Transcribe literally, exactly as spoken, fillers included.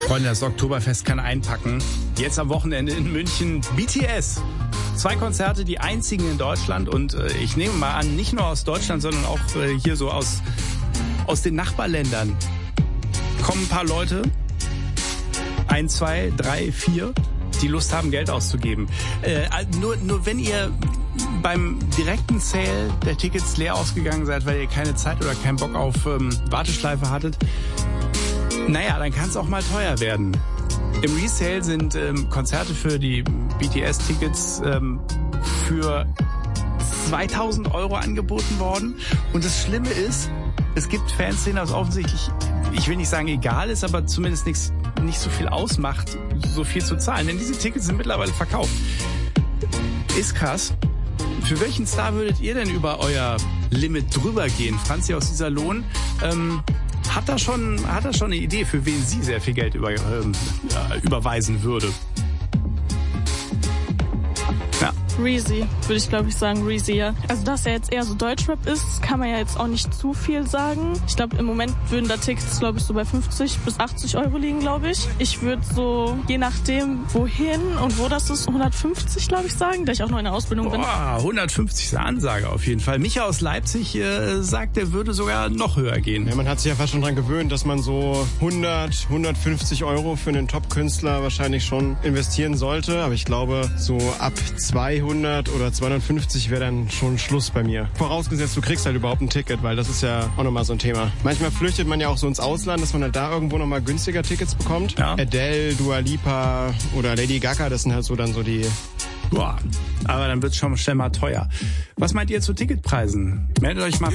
Freunde, das Oktoberfest kann einpacken. Jetzt am Wochenende in München B T S. Zwei Konzerte, die einzigen in Deutschland. Und äh, ich nehme mal an, nicht nur aus Deutschland, sondern auch äh, hier so aus, aus den Nachbarländern. Kommen ein paar Leute, ein, zwei, drei, vier, die Lust haben, Geld auszugeben. Äh, nur, nur wenn ihr beim direkten Sale der Tickets leer ausgegangen seid, weil ihr keine Zeit oder keinen Bock auf ähm, Warteschleife hattet, naja, dann kann es auch mal teuer werden. Im Resale sind ähm, Konzerte für die B T S-Tickets ähm, für zweitausend Euro angeboten worden. Und das Schlimme ist, es gibt Fans, denen das offensichtlich, ich will nicht sagen egal ist, aber zumindest nichts, nicht so viel ausmacht, so viel zu zahlen. Denn diese Tickets sind mittlerweile verkauft. Ist krass. Für welchen Star würdet ihr denn über euer Limit drüber gehen? Franzi aus Iserlohn ähm, hat da schon hat da schon eine Idee, für wen sie sehr viel Geld über, ähm, überweisen würde. Ja. Reezy, würde ich glaube ich sagen, Reezy, ja. Also dass er jetzt eher so Deutschrap ist, kann man ja jetzt auch nicht zu viel sagen. Ich glaube im Moment würden da Tickets, glaube ich, so bei fünfzig bis achtzig Euro liegen, glaube ich. Ich würde so, je nachdem wohin und wo das ist, hundertfünfzig, glaube ich, sagen, da ich auch noch in der Ausbildung bin. Boah, hundertfünfzig ist eine Ansage auf jeden Fall. Micha aus Leipzig äh, sagt, er würde sogar noch höher gehen. Ja, man hat sich ja fast schon dran gewöhnt, dass man so hundert, hundertfünfzig Euro für einen Top-Künstler wahrscheinlich schon investieren sollte. Aber ich glaube, so ab zweihundert oder zweihundertfünfzig wäre dann schon Schluss bei mir. Vorausgesetzt, du kriegst halt überhaupt ein Ticket, weil das ist ja auch nochmal so ein Thema. Manchmal flüchtet man ja auch so ins Ausland, dass man halt da irgendwo nochmal günstiger Tickets bekommt. Ja. Adele, Dua Lipa oder Lady Gaga, das sind halt so dann so die... Boah, aber dann wird's schon schnell mal teuer. Was meint ihr zu Ticketpreisen? Meldet euch mal